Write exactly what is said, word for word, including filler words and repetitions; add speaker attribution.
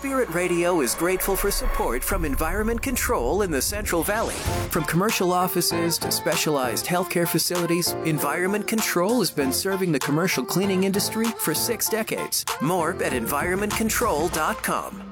Speaker 1: Spirit Radio is grateful for support from Environment Control in the Central Valley. From commercial offices to specialized healthcare facilities, Environment Control has been serving the commercial cleaning industry for six decades. More at environment control dot com.